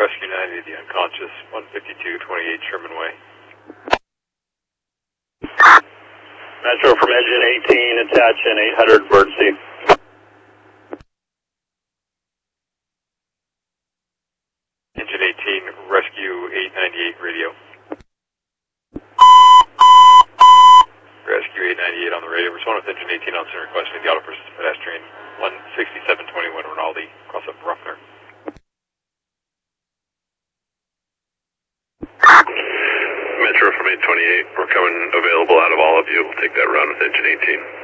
Rescue 90, the unconscious, 15228 Sherman Way. Metro from engine 18, attention 800 emergency. Engine 18, Rescue 898 radio. Rescue 898 on the radio. Respond with engine 18 on center requesting the auto versus pedestrian, 16721 Rinaldi, cross up Ruffner. Metro from 828, we're coming available out of all of you. We'll take that round with engine 18.